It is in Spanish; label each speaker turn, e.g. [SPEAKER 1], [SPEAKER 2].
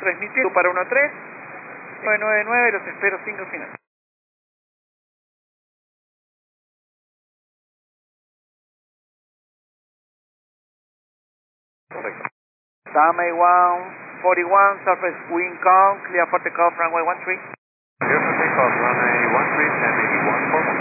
[SPEAKER 1] transmitiendo para 13, 999, los espero 5 final.
[SPEAKER 2] Correcto.
[SPEAKER 1] Tama 141, surface wind calm, clear for takeoff, runway 13.
[SPEAKER 2] Clear for takeoff, runway 13, 1081 for